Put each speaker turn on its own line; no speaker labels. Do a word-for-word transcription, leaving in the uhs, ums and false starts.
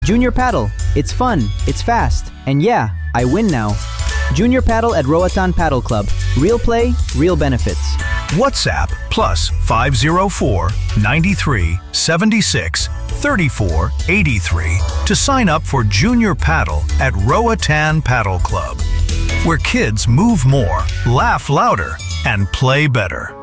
Junior Paddle. It's fun, it's fast, and yeah, I win now. Junior Paddle at Roatan Paddle Club. Real play, real benefits.
WhatsApp plus five zero four, nine three, seven six, three four eight three to sign up for Junior Paddle at Roatan Paddle Club, where kids move more, laugh louder, and play better.